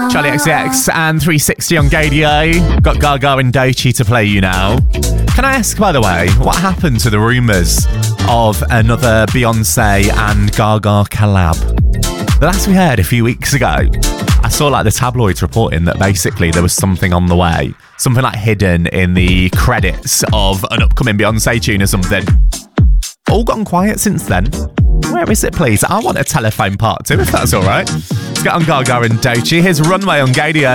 Charlie XCX and 360 on Gadio. Got Gaga and Doechii to play you now. Can I ask, by the way, what happened to the rumours of another Beyonce and Gaga collab? The last we heard a few weeks ago, I saw like the tabloids reporting that basically there was something on the way, something like hidden in the credits of an upcoming Beyonce tune or something. All gone quiet since then. Where is it, please? I want a telephone part 2, if that's all right. Let's get on Gaga and Doechii. Here's Runway on Gadio.